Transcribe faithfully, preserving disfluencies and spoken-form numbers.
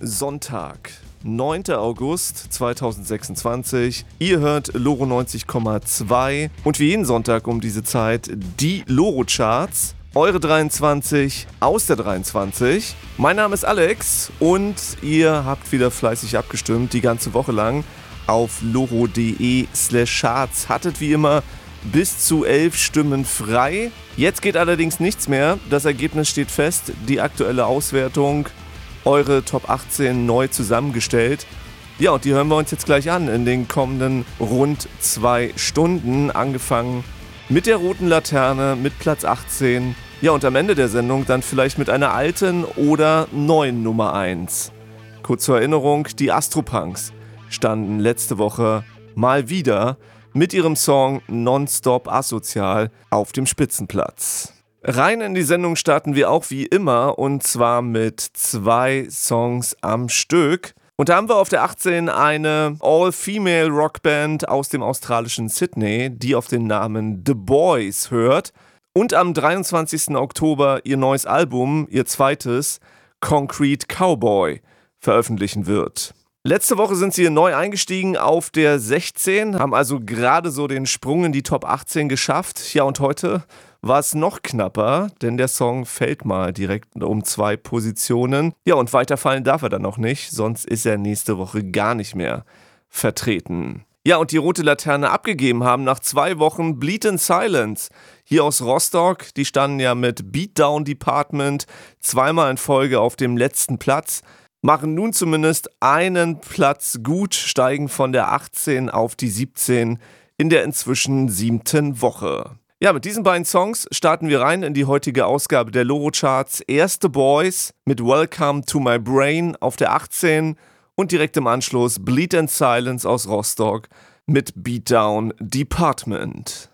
Sonntag, neunter August zweitausendsechsundzwanzig. Ihr hört Loro neunzig Komma zwei und wie jeden Sonntag um diese Zeit die Loro-Charts. Eure dreiundzwanzig aus der dreiundzwanzig. Mein Name ist Alex und ihr habt wieder fleißig abgestimmt, die ganze Woche lang auf loro.de slash charts. Hattet wie immer bis zu elf Stimmen frei. Jetzt geht allerdings nichts mehr. Das Ergebnis steht fest. Die aktuelle Auswertung, eure Top achtzehn neu zusammengestellt. Ja, und die hören wir uns jetzt gleich an in den kommenden rund zwei Stunden. Angefangen mit der roten Laterne, mit Platz achtzehn. Ja, und am Ende der Sendung dann vielleicht mit einer alten oder neuen Nummer eins. Kurz zur Erinnerung, die Astropunks standen letzte Woche mal wieder mit ihrem Song Nonstop Asozial auf dem Spitzenplatz. Rein in die Sendung starten wir auch wie immer und zwar mit zwei Songs am Stück. Und da haben wir auf der achtzehn eine All-Female-Rockband aus dem australischen Sydney, die auf den Namen The Boys hört und am dreiundzwanzigsten Oktober ihr neues Album, ihr zweites, Concrete Cowboy, veröffentlichen wird. Letzte Woche sind sie neu eingestiegen auf der sechzehn, haben also gerade so den Sprung in die Top achtzehn geschafft. Ja, und heute war es noch knapper, denn der Song fällt mal direkt um zwei Positionen. Ja, und weiterfallen darf er dann noch nicht, sonst ist er nächste Woche gar nicht mehr vertreten. Ja, und die rote Laterne abgegeben haben nach zwei Wochen Bleed in Silence. Hier aus Rostock, die standen ja mit Beatdown Department zweimal in Folge auf dem letzten Platz. Machen nun zumindest einen Platz gut, steigen von der achtzehn auf die siebzehn in der inzwischen siebten Woche. Ja, mit diesen beiden Songs starten wir rein in die heutige Ausgabe der Loro-Charts. Erste Boys mit Welcome to My Brain auf der achtzehn und direkt im Anschluss Bleed in Silence aus Rostock mit Beatdown Department.